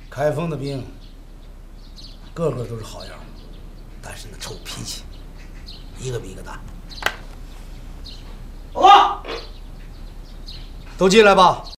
开封的兵，个个都是好样，但是那臭脾气，一个比一个大。报告，都进来吧。